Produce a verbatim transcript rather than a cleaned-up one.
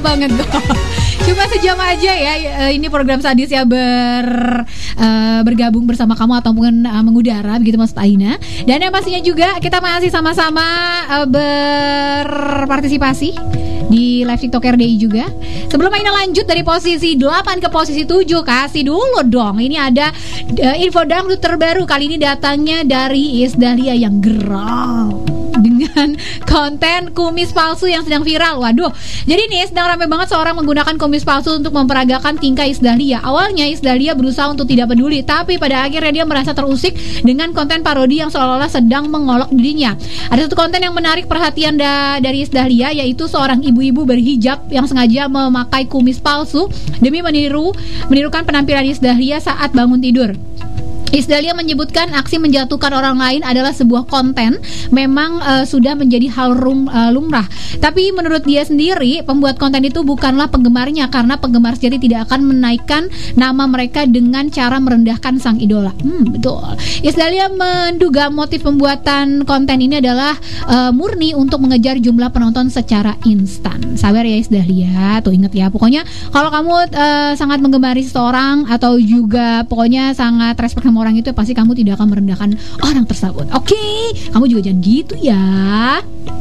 banget tuh. Cuma sejam aja ya. Ini program Sadis ya ber uh, bergabung bersama kamu ataupun uh, mengudara begitu Mas Aina. Dan yang pastinya juga kita masih sama-sama uh, berpartisipasi di live TikTok R D I juga. Sebelum Aina lanjut dari posisi delapan ke posisi tujuh, kasih dulu dong. Ini ada uh, info dangdut terbaru. Kali ini datangnya dari Iis Dahlia yang geram dengan konten kumis palsu yang sedang viral. Waduh, jadi nih sedang ramai banget seorang menggunakan kumis palsu untuk memperagakan tingkah Iis Dahlia. Awalnya Iis Dahlia berusaha untuk tidak peduli, tapi pada akhirnya dia merasa terusik dengan konten parodi yang seolah-olah sedang mengolok dirinya. Ada satu konten yang menarik perhatian da- dari Iis Dahlia, yaitu seorang ibu-ibu berhijab yang sengaja memakai kumis palsu demi meniru menirukan penampilan Iis Dahlia saat bangun tidur. Iis Dahlia menyebutkan aksi menjatuhkan orang lain adalah sebuah konten memang uh, sudah menjadi hal rum, uh, lumrah. Tapi menurut dia sendiri, pembuat konten itu bukanlah penggemarnya, karena penggemar sejati tidak akan menaikkan nama mereka dengan cara merendahkan sang idola. Hmm, betul. Iis Dahlia menduga motif pembuatan konten ini adalah uh, murni untuk mengejar jumlah penonton secara instan. Sabar ya Iis Dahlia, tuh inget ya. Pokoknya kalau kamu uh, sangat menggemari seseorang atau juga pokoknya sangat respect sama orang itu, pasti kamu tidak akan merendahkan orang tersebut. Oke, kamu juga jangan gitu ya.